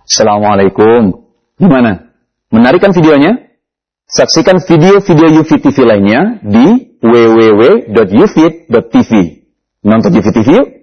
Assalamualaikum. Gimana? Menarik kan videonya? Saksikan video-video UFIT TV lainnya di www.ufit.tv. Nonton UFIT TV yuk.